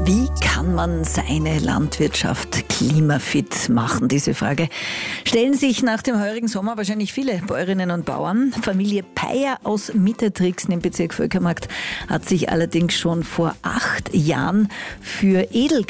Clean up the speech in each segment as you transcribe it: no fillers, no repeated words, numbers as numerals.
Wie kann man seine Landwirtschaft klimafit machen? Diese Frage stellen sich nach dem heurigen Sommer wahrscheinlich viele Bäuerinnen und Bauern. Familie Peyer aus Mittertrixen im Bezirk Völkermarkt hat sich allerdings schon vor 8 Jahren für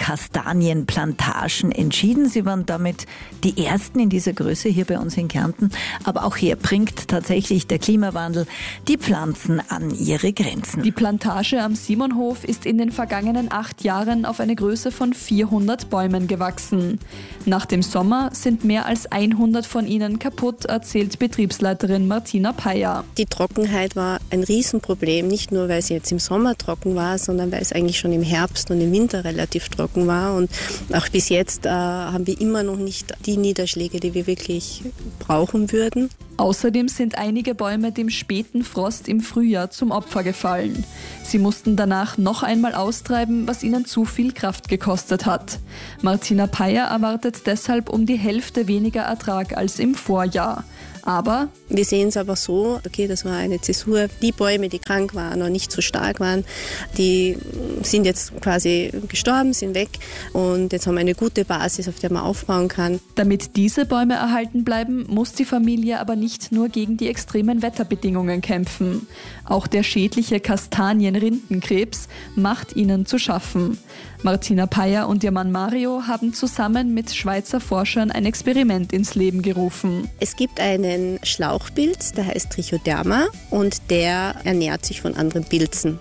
Edelkastanienplantagen entschieden. Sie waren damit die ersten in dieser Größe hier bei uns in Kärnten. Aber auch hier bringt tatsächlich der Klimawandel die Pflanzen an ihre Grenzen. Die Plantage am Simonhof ist in den vergangenen 8 Jahren auf eine Größe von 400 Bäumen gewachsen. Nach dem Sommer sind mehr als 100 von ihnen kaputt, erzählt Betriebsleiterin Martina Peyer. Die Trockenheit war ein Riesenproblem, nicht nur weil es jetzt im Sommer trocken war, sondern weil es eigentlich schon im Herbst und im Winter relativ trocken war. Und auch bis jetzt haben wir immer noch nicht die Niederschläge, die wir wirklich brauchen würden. Außerdem sind einige Bäume dem späten Frost im Frühjahr zum Opfer gefallen. Sie mussten danach noch einmal austreiben, was ihnen zu viel Kraft gekostet hat. Martina Peyer erwartet deshalb um die Hälfte weniger Ertrag als im Vorjahr. Aber wir sehen es aber so, okay, das war eine Zäsur. Die Bäume, die krank waren oder nicht so stark waren, die sind jetzt quasi gestorben, sind weg und jetzt haben wir eine gute Basis, auf der man aufbauen kann. Damit diese Bäume erhalten bleiben, muss die Familie aber nicht nur gegen die extremen Wetterbedingungen kämpfen. Auch der schädliche Kastanienrindenkrebs macht ihnen zu schaffen. Martina Peyer und ihr Mann Mario haben zusammen mit Schweizer Forschern ein Experiment ins Leben gerufen. Es gibt einen Schlauchpilz, der heißt Trichoderma und der ernährt sich von anderen Pilzen.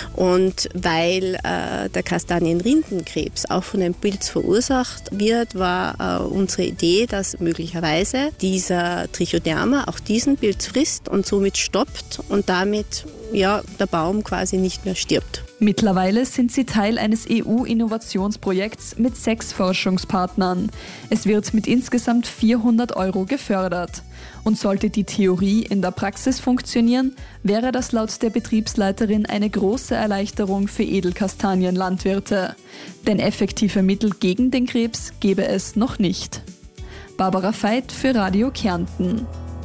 Und weil der Kastanienrindenkrebs auch von einem Pilz verursacht wird, war unsere Idee, dass möglicherweise dieser Trichoderma auch diesen Pilz frisst und somit stoppt und damit der Baum quasi nicht mehr stirbt. Mittlerweile sind sie Teil eines EU-Innovationsprojekts mit 6 Forschungspartnern. Es wird mit insgesamt 400 € gefördert. Und sollte die Theorie in der Praxis funktionieren, wäre das laut der Betriebsleiterin eine große Erleichterung für Edelkastanienlandwirte. Denn effektive Mittel gegen den Krebs gäbe es noch nicht. Barbara Veit für Radio Kärnten.